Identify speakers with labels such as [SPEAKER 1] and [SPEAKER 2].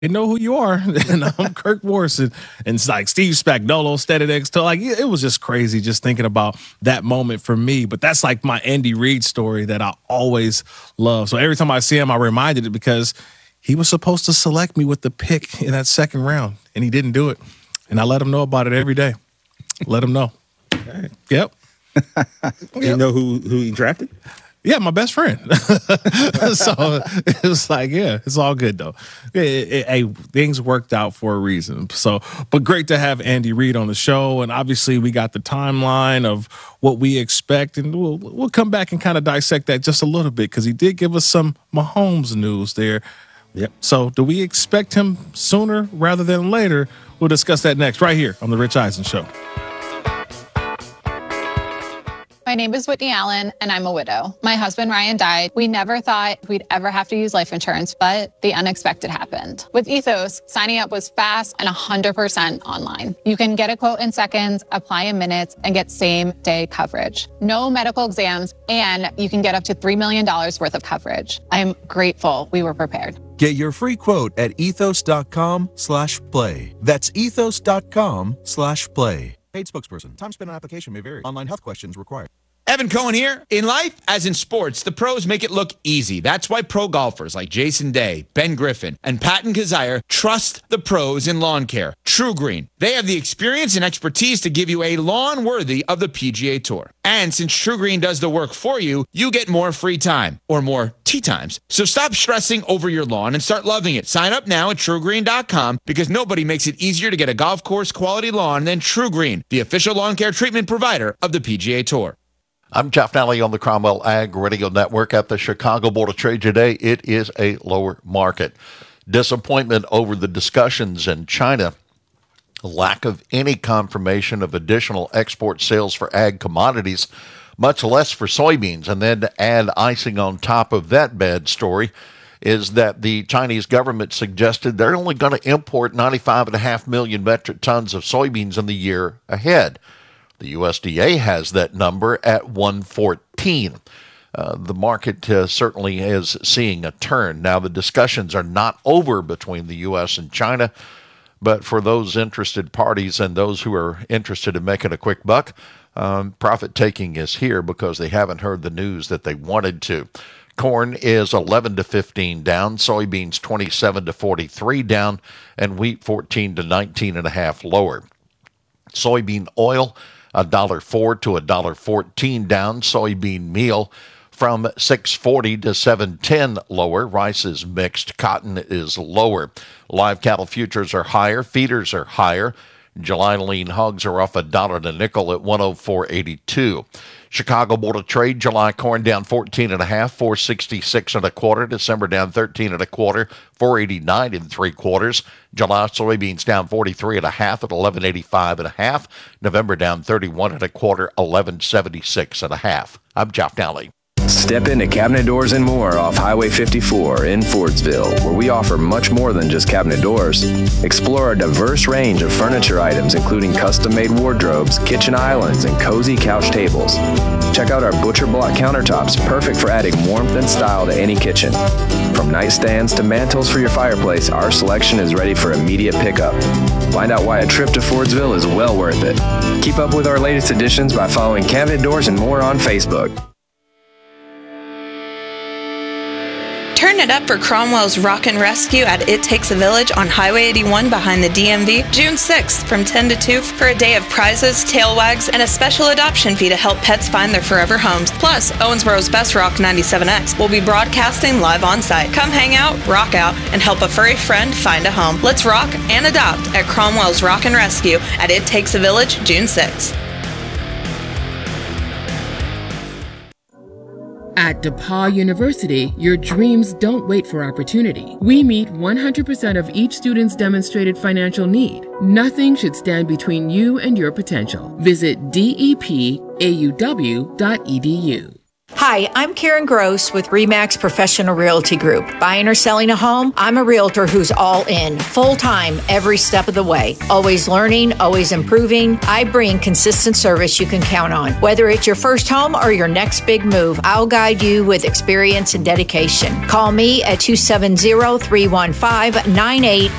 [SPEAKER 1] They know who you are, and I'm Kirk Morrison, and it's like Steve Spagnuolo, steady next to, like, it was just crazy just thinking about that moment for me. But that's like my Andy Reid story that I always love. So every time I see him, I reminded it because he was supposed to select me with the pick in that second round, and he didn't do it. And I let him know about it every day. Let him know. Okay. Yep.
[SPEAKER 2] You know who he drafted?
[SPEAKER 1] Yeah, my best friend. So it was like, yeah, it's all good though. Hey, things worked out for a reason. So, but great to have Andy Reid on the show, and obviously we got the timeline of what we expect, and we'll come back and kind of dissect that just a little bit because he did give us some Mahomes news there.
[SPEAKER 2] Yep.
[SPEAKER 1] So, do we expect him sooner rather than later? We'll discuss that next, right here on the Rich Eisen Show.
[SPEAKER 3] My name is Whitney Allen, and I'm a widow. My husband, Ryan, died. We never thought we'd ever have to use life insurance, but the unexpected happened. With Ethos, signing up was fast and 100% online. You can get a quote in seconds, apply in minutes, and get same-day coverage. No medical exams, and you can get up to $3 million worth of coverage. I'm grateful we were prepared.
[SPEAKER 4] Get your free quote at ethos.com/play. That's ethos.com/play. Paid spokesperson. Time spent on application may vary. Online health questions required.
[SPEAKER 5] Evan Cohen here. In life, as in sports, the pros make it look easy. That's why pro golfers like Jason Day, Ben Griffin, and Patton Kazire trust the pros in lawn care. True Green. They have the experience and expertise to give you a lawn worthy of the PGA Tour. And since True Green does the work for you, you get more free time, or more tee times. So stop stressing over your lawn and start loving it. Sign up now at TrueGreen.com because nobody makes it easier to get a golf course quality lawn than True Green, the official lawn care treatment provider of the PGA Tour.
[SPEAKER 6] I'm Jeff Nally on the Cromwell Ag Radio Network. At the Chicago Board of Trade today, it is a lower market. Disappointment over the discussions in China. Lack of any confirmation of additional export sales for ag commodities, much less for soybeans. And then to add icing on top of that bad story is that the Chinese government suggested they're only going to import 95.5 million metric tons of soybeans in the year ahead. The USDA has that number at 114. The market certainly is seeing a turn. Now, the discussions are not over between the U.S. and China, but for those interested parties and those who are interested in making a quick buck, profit taking is here because they haven't heard the news that they wanted to. Corn is 11 to 15 down, soybeans 27 to 43 down, and wheat 14 to 19.5 lower. Soybean oil $1.04 to $1.14 down. Soybean meal from $6.40 to $7.10 lower. Rice is mixed. Cotton is lower. Live cattle futures are higher. Feeders are higher. July lean hogs are off $1 and a nickel at 104.82. Chicago Board of Trade, July corn down 14.5, 466 1/4. December down 13 1/4, 489 3/4. July soybeans down 43.5 at 1185 1/2. November down 31 1/4, 1176 1/2. I'm Jeff Nally.
[SPEAKER 7] Step into Cabinet Doors and More off Highway 54 in Fordsville, where we offer much more than just cabinet doors. Explore a diverse range of furniture items, including custom-made wardrobes, kitchen islands, and cozy couch tables. Check out our butcher block countertops, perfect for adding warmth and style to any kitchen. From nightstands to mantles for your fireplace, our selection is ready for immediate pickup. Find out why a trip to Fordsville is well worth it. Keep up with our latest additions by following Cabinet Doors and More on Facebook.
[SPEAKER 8] Turn it up for Cromwell's Rockin' Rescue at It Takes a Village on Highway 81 behind the DMV, June 6th from 10 to 2 for a day of prizes, tail wags, and a special adoption fee to help pets find their forever homes. Plus, Owensboro's Best Rock 97X will be broadcasting live on site. Come hang out, rock out, and help a furry friend find a home. Let's rock and adopt at Cromwell's Rockin' Rescue at It Takes a Village, June 6th.
[SPEAKER 9] At DePauw University, your dreams don't wait for opportunity. We meet 100% of each student's demonstrated financial need. Nothing should stand between you and your potential. Visit depauw.edu.
[SPEAKER 10] Hi, I'm Karen Gross with RE/MAX Professional Realty Group. Buying or selling a home? I'm a realtor who's all in, full-time, every step of the way. Always learning, always improving. I bring consistent service you can count on. Whether it's your first home or your next big move, I'll guide you with experience and dedication. Call me at 270-315-98